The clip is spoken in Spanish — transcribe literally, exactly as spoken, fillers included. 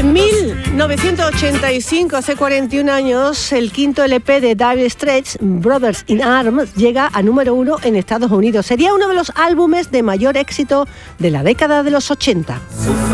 mil novecientos ochenta y cinco, hace cuarenta y un años, el quinto L P de Dire Straits, Brothers in Arms, llega a número uno en Estados Unidos. Sería uno de los álbumes de mayor éxito de la década de los ochenta.